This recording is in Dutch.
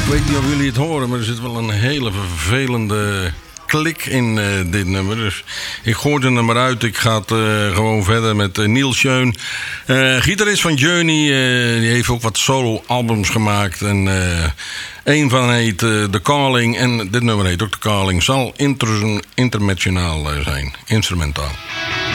weet niet of jullie het horen, maar er zit wel een hele vervelende klik in dit nummer. Dus ik gooi er maar uit. Ik ga het gewoon verder met Niels Jeun. Gitarist van Journey. Die heeft ook wat solo-albums gemaakt. En een van heet The Calling. En dit nummer heet ook The Calling. Zal internationaal zijn. Instrumentaal.